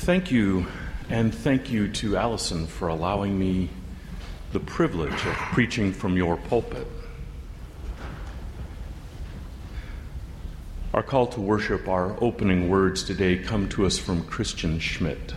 Thank you, and thank you to Allison for allowing me the privilege of preaching from your pulpit. Our call to worship, our opening words today come to us from Christian Schmidt.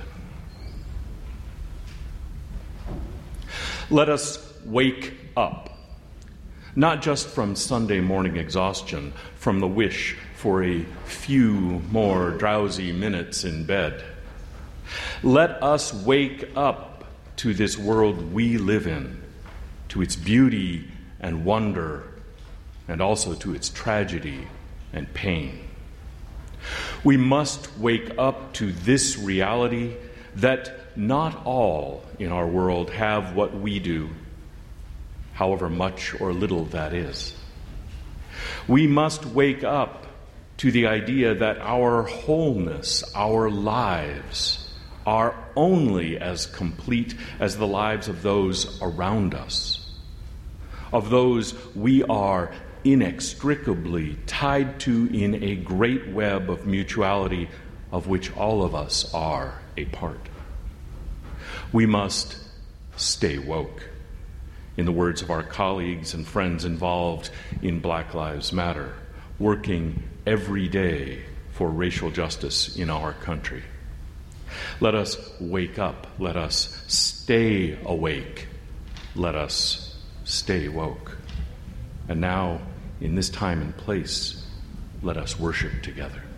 Let us wake up, not just from Sunday morning exhaustion, from the wish for a few more drowsy minutes in bed. Let us wake up to this world we live in, to its beauty and wonder, and also to its tragedy and pain. We must wake up to this reality that not all in our world have what we do, however much or little that is. We must wake up to the idea that our wholeness, our lives, are only as complete as the lives of those around us, of those we are inextricably tied to in a great web of mutuality of which all of us are a part. We must stay woke, in the words of our colleagues and friends involved in Black Lives Matter, working every day for racial justice in our country. Let us wake up. Let us stay awake. Let us stay woke. And now, in this time and place, let us worship together.